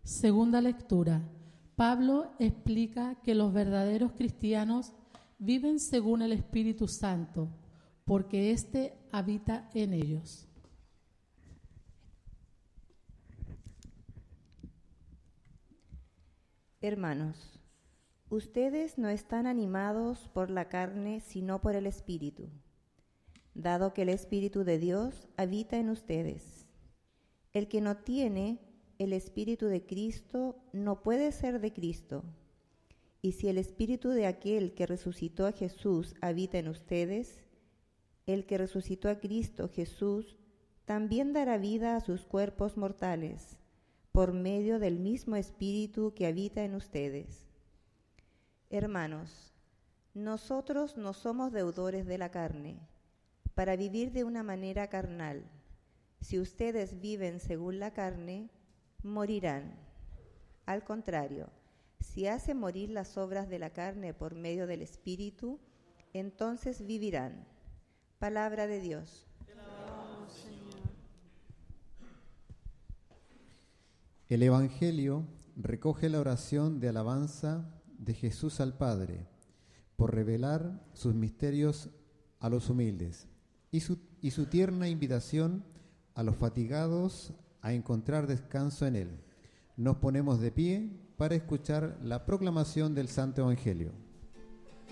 Segunda lectura. Pablo explica que los verdaderos cristianos viven según el Espíritu Santo, porque éste habita en ellos. Hermanos, ustedes no están animados por la carne, sino por el Espíritu, dado que el Espíritu de Dios habita en ustedes. El que no tiene el Espíritu de Cristo no puede ser de Cristo. Y si el Espíritu de aquel que resucitó a Jesús habita en ustedes, el que resucitó a Cristo Jesús también dará vida a sus cuerpos mortales, por medio del mismo Espíritu que habita en ustedes. Hermanos, nosotros no somos deudores de la carne, para vivir de una manera carnal. Si ustedes viven según la carne, morirán. Al contrario, si hacen morir las obras de la carne por medio del Espíritu, entonces vivirán. Palabra de Dios. Te alabamos, Señor. El Evangelio recoge la oración de alabanza de Jesús al Padre por revelar sus misterios a los humildes y su tierna invitación a los fatigados a encontrar descanso en Él. Nos ponemos de pie para escuchar la proclamación del Santo Evangelio.